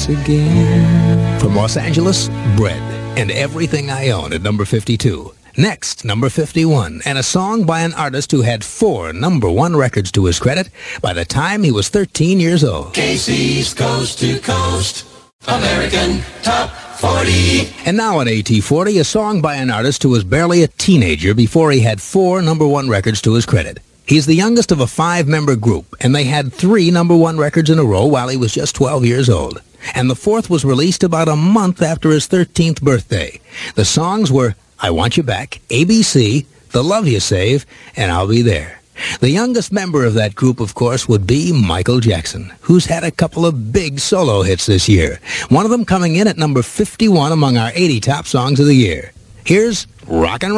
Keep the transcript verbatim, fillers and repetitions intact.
once again. From Los Angeles, Bread and Everything I Own at number fifty-two. Next, number fifty-one, and a song by an artist who had four number one records to his credit by the time he was thirteen years old. K C's Coast to Coast, American Top forty. And now at A T forty, a song by an artist who was barely a teenager before he had four number one records to his credit. He's the youngest of a five-member group, and they had three number one records in a row while he was just twelve years old. And the fourth was released about a month after his thirteenth birthday. The songs were I Want You Back, A B C, The Love You Save, and I'll Be There. The youngest member of that group, of course, would be Michael Jackson, who's had a couple of big solo hits this year, one of them coming in at number fifty-one among our eighty top songs of the year. Here's Rockin'